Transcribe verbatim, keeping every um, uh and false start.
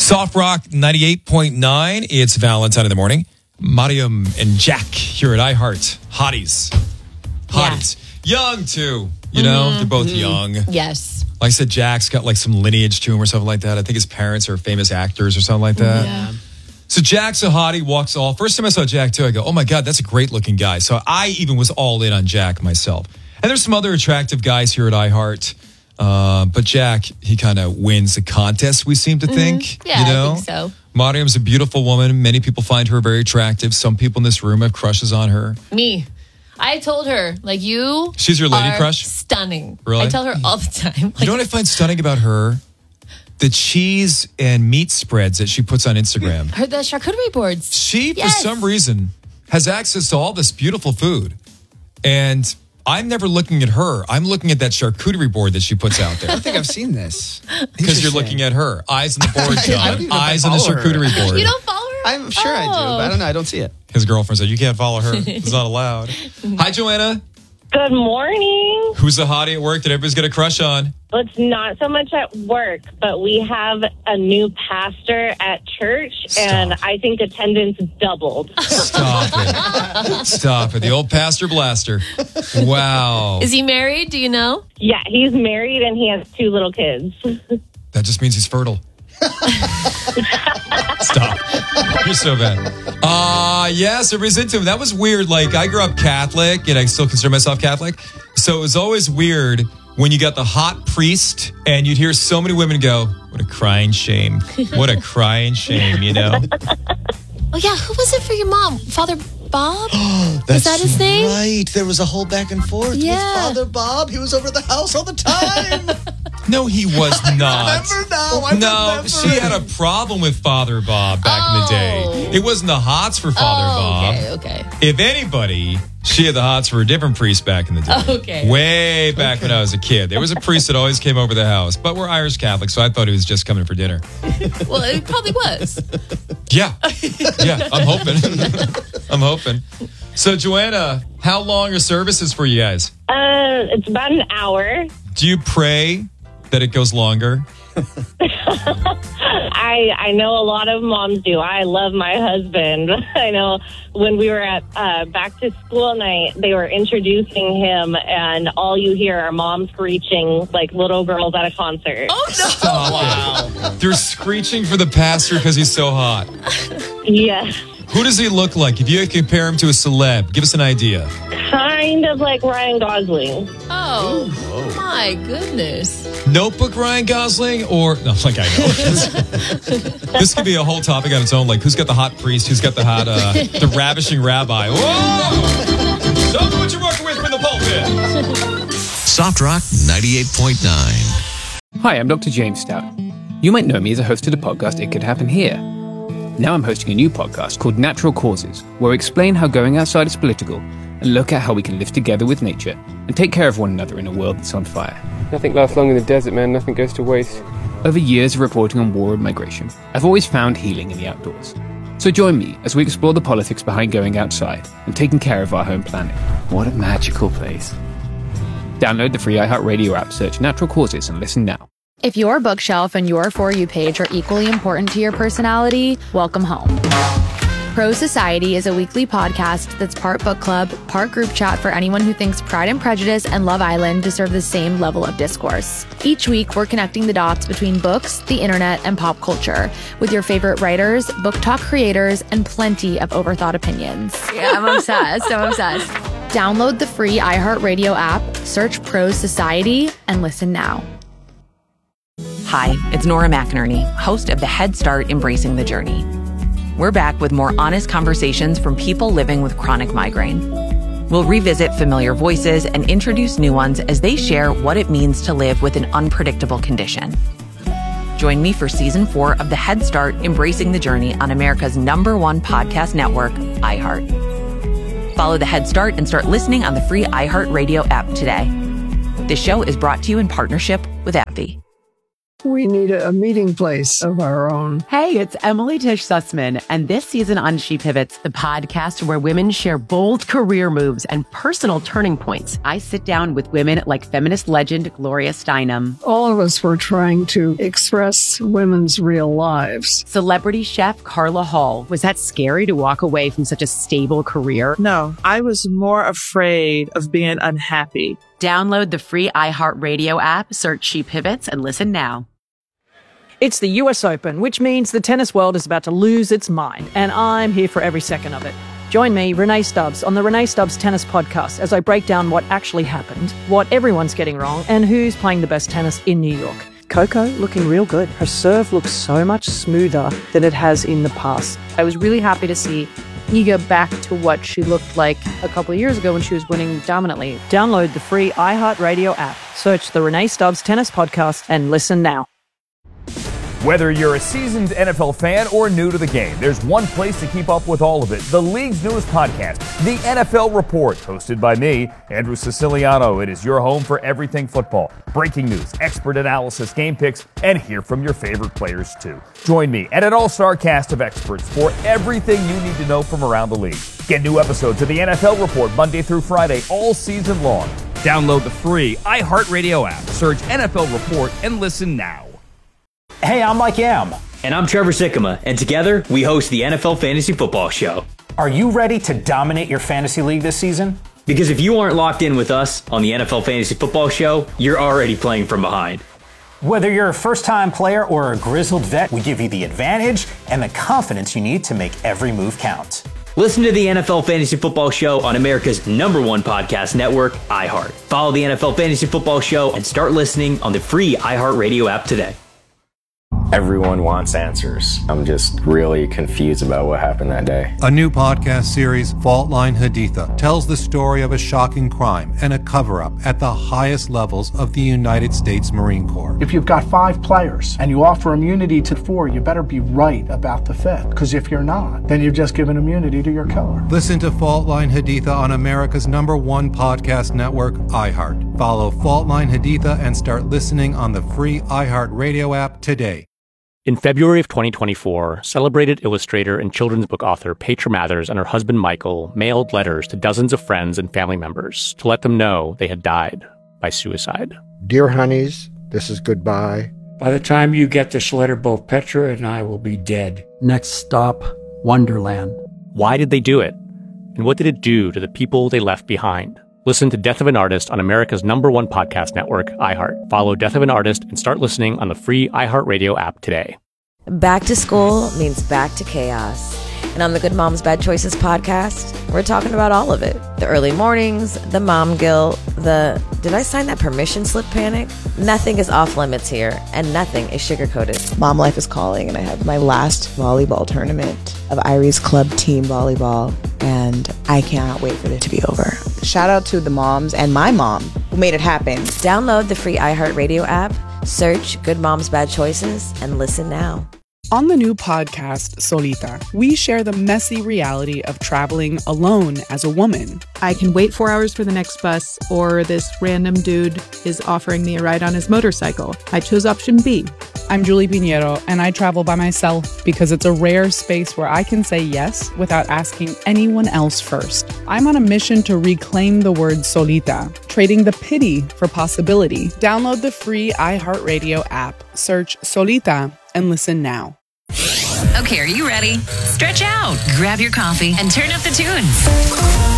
Soft Rock ninety-eight point nine. It's Valentine in the morning. Mariam and Jack here at iHeart. Hotties. Hotties. Yeah. Young, too. You know, mm-hmm. They're both mm-hmm. young. Yes. Like I said, Jack's got like some lineage to him or something like that. I think his parents are famous actors or something like that. Yeah. So Jack's a hottie, walks all. First time I saw Jack, too, I go, oh, my God, that's a great-looking guy. So I even was all in on Jack myself. And there's some other attractive guys here at iHeart. Uh, but Jack, he kind of wins the contest, we seem to think. Mm-hmm. Yeah, you know? I think so. Mariam's a beautiful woman. Many people find her very attractive. Some people in this room have crushes on her. Me. I told her, like, you She's your lady are crush? Stunning. Really? I tell her all the time. Like, you know what I find stunning about her? The cheese and meat spreads that she puts on Instagram. Her, the charcuterie boards. She, yes. for some reason, has access to all this beautiful food. And I'm never looking at her. I'm looking at that charcuterie board that she puts out there. I don't think I've seen this. Because you're looking at her. Eyes on the board, John. Eyes on the charcuterie her. board. You don't follow her? I'm sure oh. I do, but I don't know. I don't see it. His girlfriend said, you can't follow her. It's not allowed. Hi, Joanna. Good morning. Who's the hottie at work that everybody's got a crush on? Well, it's not so much at work, but we have a new pastor at church, Stop. and I think attendance doubled. Stop it. Stop it. The old Pastor Blaster. Wow. Is he married? Do you know? Yeah, he's married and he has two little kids. That just means he's fertile. Stop. You're so bad. Uh, yes, everybody's into him. That was weird. Like, I grew up Catholic, and I still consider myself Catholic. So it was always weird when you got the hot priest, and you'd hear so many women go, what a crying shame. What a crying shame, you know? Oh, yeah. Who was it for your mom? Father Bob? That's Is that his name? Right. There was a whole back and forth yeah. with Father Bob. He was over at the house all the time. No, he was not. I remember now. I no, remember. she had a problem with Father Bob back oh. in the day. It wasn't the hots for Father oh, Bob. Okay, okay. If anybody, she had the hots for a different priest back in the day. Okay. Way back okay. when I was a kid. There was a priest that always came over the house. But we're Irish Catholic, so I thought he was just coming for dinner. Well, it probably was. Yeah. Yeah, I'm hoping. I'm hoping. So, Joanna, how long are services for you guys? Uh, it's about an hour. Do you pray that it goes longer? I I know a lot of moms do. I love my husband. I know when we were at uh, back to school night, they were introducing him, and all you hear are moms screeching like little girls at a concert. Oh, no. Stop wow. it. They're screeching for the pastor because he's so hot. Yes. Who does he look like? If you could compare him to a celeb, give us an idea. Kind of like Ryan Gosling. Oh, Ooh, my goodness. Notebook Ryan Gosling or... No, like I know. This could be a whole topic on its own. Like, who's got the hot priest? Who's got the hot... Uh, the ravishing rabbi? Whoa! Tell me what you're working with from the pulpit. Soft Rock ninety-eight point nine. Hi, I'm Doctor James Stout. You might know me as a host of the podcast It Could Happen Here. Now I'm hosting a new podcast called Natural Causes, where I explain how going outside is political and look at how we can live together with nature and take care of one another in a world that's on fire. Nothing lasts long in the desert, man. Nothing goes to waste. Over years of reporting on war and migration, I've always found healing in the outdoors. So join me as we explore the politics behind going outside and taking care of our home planet. What a magical place. Download the free iHeartRadio app, search Natural Causes, and listen now. If your bookshelf and your For You page are equally important to your personality, welcome home. Pro Society is a weekly podcast that's part book club, part group chat for anyone who thinks Pride and Prejudice and Love Island deserve the same level of discourse. Each week, we're connecting the dots between books, the internet, and pop culture with your favorite writers, book talk creators, and plenty of overthought opinions. Yeah, I'm obsessed. I'm obsessed. Download the free iHeartRadio app, search Pro Society, and listen now. Hi, it's Nora McInerney, host of the Head Start Embracing the Journey. We're back with more honest conversations from people living with chronic migraine. We'll revisit familiar voices and introduce new ones as they share what it means to live with an unpredictable condition. Join me for season four of the Head Start Embracing the Journey on America's number one podcast network, iHeart. Follow the Head Start and start listening on the free iHeartRadio app today. This show is brought to you in partnership with AbbVie. We need a meeting place of our own. Hey, it's Emily Tish Sussman, and this season on She Pivots, the podcast where women share bold career moves and personal turning points. I sit down with women like feminist legend Gloria Steinem. All of us were trying to express women's real lives. Celebrity chef Carla Hall. Was that scary to walk away from such a stable career? No, I was more afraid of being unhappy. Download the free iHeartRadio app, search She Pivots, and listen now. It's the U S Open, which means the tennis world is about to lose its mind, and I'm here for every second of it. Join me, Renee Stubbs, on the Renee Stubbs Tennis Podcast as I break down what actually happened, what everyone's getting wrong, and who's playing the best tennis in New York. Coco looking real good. Her serve looks so much smoother than it has in the past. I was really happy to see Iga back to what she looked like a couple of years ago when she was winning dominantly. Download the free iHeartRadio app, search the Renee Stubbs Tennis Podcast, and listen now. Whether you're a seasoned N F L fan or new to the game, there's one place to keep up with all of it. The league's newest podcast, The N F L Report, hosted by me, Andrew Siciliano. It is your home for everything football. Breaking news, expert analysis, game picks, and hear from your favorite players too. Join me and an all-star cast of experts for everything you need to know from around the league. Get new episodes of The N F L Report Monday through Friday all season long. Download the free iHeartRadio app, search N F L Report, and listen now. Hey, I'm Mike Yam. And I'm Trevor Sikkema, and together we host the N F L Fantasy Football Show. Are you ready to dominate your fantasy league this season? Because if you aren't locked in with us on the N F L Fantasy Football Show, you're already playing from behind. Whether you're a first-time player or a grizzled vet, we give you the advantage and the confidence you need to make every move count. Listen to the N F L Fantasy Football Show on America's number one podcast network, iHeart. Follow the N F L Fantasy Football Show and start listening on the free iHeartRadio app today. Everyone wants answers. I'm just really confused about what happened that day. A new podcast series, Fault Line Haditha, tells the story of a shocking crime and a cover-up at the highest levels of the United States Marine Corps. If you've got five players and you offer immunity to four, you better be right about the fifth. Because if you're not, then you've just given immunity to your killer. Listen to Fault Line Haditha on America's number one podcast network, iHeart. Follow Fault Line Haditha and start listening on the free iHeartRadio app today. In February of twenty twenty-four, celebrated illustrator and children's book author Petra Mathers and her husband Michael mailed letters to dozens of friends and family members to let them know they had died by suicide. Dear honeys, this is goodbye. By the time you get this letter, both Petra and I will be dead. Next stop, Wonderland. Why did they do it? And what did it do to the people they left behind? Listen to Death of an Artist on America's number one podcast network, iHeart. Follow Death of an Artist and start listening on the free iHeartRadio app today. Back to school means back to chaos. And on the Good Moms Bad Choices podcast, we're talking about all of it. The early mornings, the mom guilt, the did I sign that permission slip panic? Nothing is off limits here, and nothing is sugar-coated. Mom life is calling, and I have my last volleyball tournament of Irie's Club Team Volleyball, and I cannot wait for it to be over. Shout out to the moms and my mom who made it happen. Download the free iHeartRadio app, search Good Moms Bad Choices, and listen now. On the new podcast, Solita, we share the messy reality of traveling alone as a woman. I can wait four hours for the next bus, or this random dude is offering me a ride on his motorcycle. I chose option B. I'm Julie Pinheiro, and I travel by myself because it's a rare space where I can say yes without asking anyone else first. I'm on a mission to reclaim the word solita, trading the pity for possibility. Download the free iHeartRadio app, search Solita, and listen now. Okay, are you ready? Stretch out, grab your coffee, and turn up the tunes.